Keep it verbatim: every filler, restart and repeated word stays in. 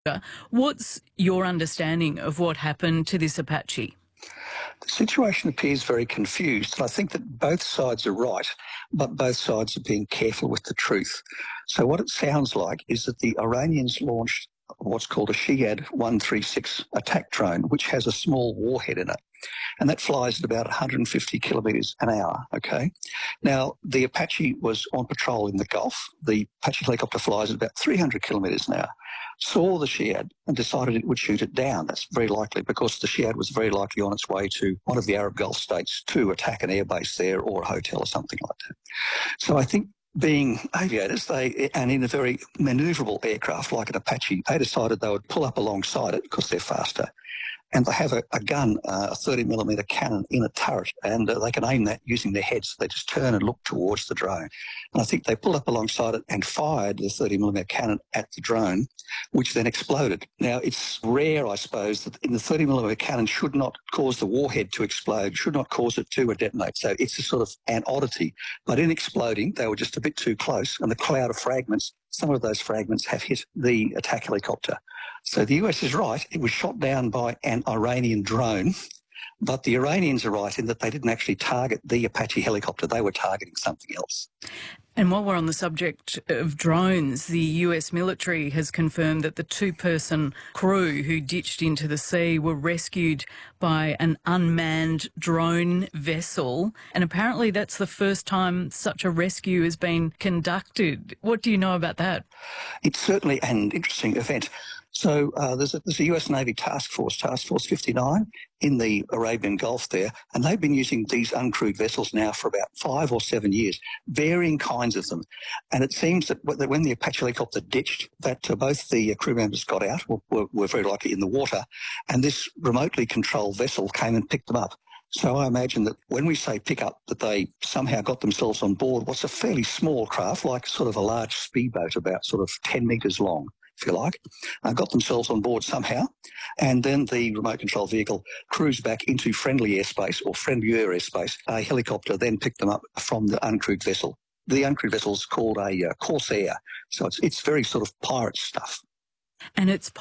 What's your understanding of what happened to this Apache? The situation appears very confused, and I think that both sides are right, but both sides are being careful with the truth. So what it sounds like is that the Iranians launched what's called a Shiad one thirty-six attack drone, which has a small warhead in it, and that flies at about one hundred fifty kilometres an hour, okay? Now, the Apache was on patrol in the Gulf. The Apache helicopter flies at about three hundred kilometres an hour, saw the Shiad and decided it would shoot it down. That's very likely because the Shiad was very likely on its way to one of the Arab Gulf states to attack an airbase there or a hotel or something like that. So I think being aviators, they and in a very manoeuvrable aircraft like an Apache, they decided they would pull up alongside it because they're faster. And they have a, a gun, uh, a thirty millimetre cannon in a turret, and uh, they can aim that using their heads. They just turn and look towards the drone. And I think they pulled up alongside it and fired the thirty millimetre cannon at the drone, which then exploded. Now, it's rare, I suppose, that in the thirty millimetre cannon should not cause the warhead to explode, should not cause it to detonate. So it's a sort of an oddity. But in exploding, they were just a bit too close, and the cloud of fragments, some of those fragments have hit the attack helicopter. So the U S is right. It was shot down by an Iranian drone, but the Iranians are right in that they didn't actually target the Apache helicopter. They were targeting something else. And while we're on the subject of drones, the U S military has confirmed that the two-person crew who ditched into the sea were rescued by an unmanned drone vessel. And apparently that's the first time such a rescue has been conducted. What do you know about that? It's certainly an interesting event. So uh, there's, a, there's a U S Navy task force, Task Force fifty-nine, in the Arabian Gulf there, and they've been using these uncrewed vessels now for about five or seven years, varying kinds of them. And it seems that when the Apache helicopter ditched, that uh, both the crew members got out, were, were very likely in the water, and this remotely controlled vessel came and picked them up. So I imagine that when we say pick up, that they somehow got themselves on board what's a fairly small craft, like sort of a large speedboat, about sort of ten metres long, if you like, uh, got themselves on board somehow, and then the remote control vehicle cruised back into friendly airspace or friendlier airspace. A helicopter then picked them up from the uncrewed vessel. The uncrewed vessel is called a uh, Corsair, so it's, it's very sort of pirate stuff. And it's